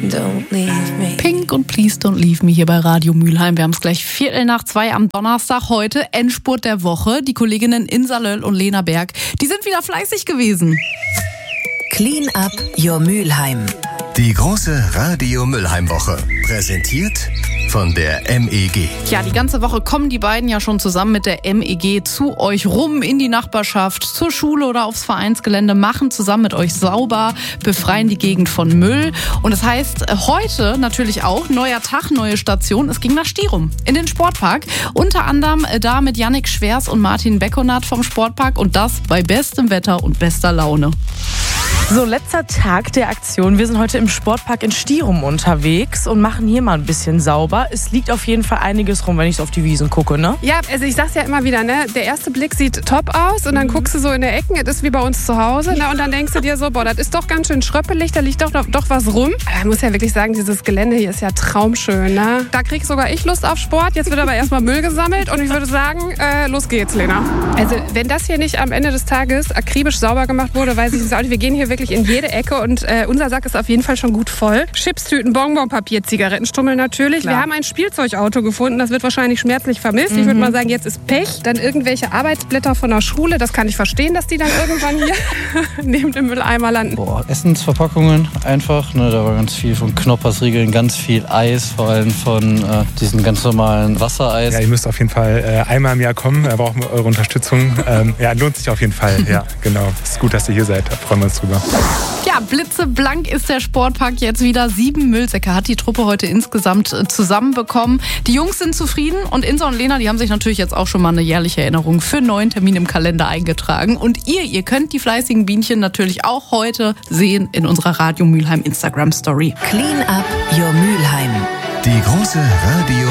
don't leave me. Pink und Please Don't Leave Me hier bei Radio Mülheim. Wir haben es gleich 2:15 am Donnerstag. Heute Endspurt der Woche. Die Kolleginnen Insa Löll und Lena Berg, die sind wieder fleißig gewesen. Clean up your Mülheim. Die große Radio Mülheim Woche. Präsentiert von der MEG. Ja, die ganze Woche kommen die beiden ja schon zusammen mit der MEG zu euch rum in die Nachbarschaft, zur Schule oder aufs Vereinsgelände, machen zusammen mit euch sauber, befreien die Gegend von Müll. Und das heißt, heute natürlich auch neuer Tag, neue Station. Es ging nach Stierum in den Sportpark. Unter anderem da mit Yannick Schwers und Martin Beckonat vom Sportpark und das bei bestem Wetter und bester Laune. So, letzter Tag der Aktion. Wir sind heute im Sportpark in Stierum unterwegs und machen hier mal ein bisschen sauber. Es liegt auf jeden Fall einiges rum, wenn ich so auf die Wiesen gucke, ne? Ja, also ich sag's ja immer wieder, ne? Der erste Blick sieht top aus und dann guckst du so in der Ecken, das ist wie bei uns zu Hause, ne? Und dann denkst du dir so, boah, das ist doch ganz schön schröppelig, da liegt doch was rum. Aber man muss ja wirklich sagen, dieses Gelände hier ist ja traumschön, ne? Da krieg sogar ich Lust auf Sport. Jetzt wird aber erstmal Müll gesammelt und ich würde sagen, los geht's, Lena. Also wenn das hier nicht am Ende des Tages akribisch sauber gemacht wurde, weiß ich es auch nicht. Wir gehen hier wirklich in jede Ecke und unser Sack ist auf jeden Fall schon gut voll. Chipstüten, Bonbonpapier, Zigarettenstummel natürlich. Klar. Wir haben ein Spielzeugauto gefunden, das wird wahrscheinlich schmerzlich vermisst. Ich würde mal sagen, jetzt ist Pech. Dann irgendwelche Arbeitsblätter von der Schule, das kann ich verstehen, dass die dann irgendwann hier neben dem Mülleimer landen. Boah, Essensverpackungen einfach, ne, da war ganz viel von Knoppersriegeln, ganz viel Eis, vor allem von diesen ganz normalen Wassereis. Ja, ihr müsst auf jeden Fall einmal im Jahr kommen, da brauchen wir eure Unterstützung. Ja, lohnt sich auf jeden Fall, ja, genau. Es ist gut, dass ihr hier seid, da freuen wir uns drüber. Ja, blitzeblank ist der Sportpark jetzt wieder. 7 Müllsäcke hat die Truppe heute insgesamt zusammenbekommen. Die Jungs sind zufrieden und Insa und Lena, die haben sich natürlich jetzt auch schon mal eine jährliche Erinnerung für einen neuen Termin im Kalender eingetragen. Und ihr könnt die fleißigen Bienchen natürlich auch heute sehen in unserer Radio Mülheim Instagram Story. Clean up your Mülheim. Die große Radio